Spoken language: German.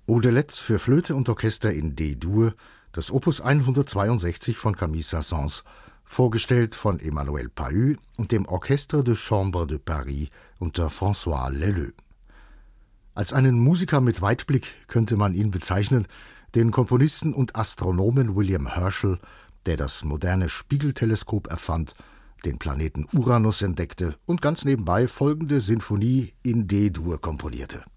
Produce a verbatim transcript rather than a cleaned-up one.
Odelette für Flöte und Orchester in D-Dur, das Opus hundertzweiundsechzig von Camille Saint-Saëns, vorgestellt von Emmanuel Pahud und dem Orchestre de Chambre de Paris unter François Leleux. Als einen Musiker mit Weitblick könnte man ihn bezeichnen, den Komponisten und Astronomen William Herschel, der das moderne Spiegelteleskop erfand, den Planeten Uranus entdeckte und ganz nebenbei folgende Sinfonie in D-Dur komponierte.